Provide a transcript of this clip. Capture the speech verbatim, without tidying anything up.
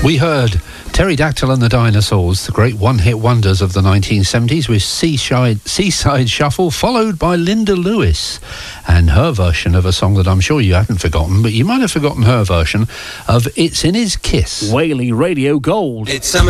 We heard Pterodactyl and the Dinosaurs, the great one-hit wonders of the nineteen seventies, with Seaside, Seaside Shuffle, followed by Linda Lewis and her version of a song that I'm sure you haven't forgotten, but you might have forgotten her version of It's in His Kiss. Whaley Radio Gold. It's